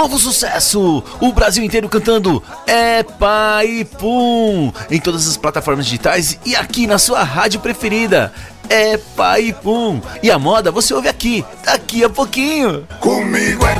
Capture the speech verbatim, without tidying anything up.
novo sucesso, o Brasil inteiro cantando É Pai Pum, em todas as plataformas digitais e aqui na sua rádio preferida. É Pai Pum. E a moda você ouve aqui, daqui a pouquinho. Comigo é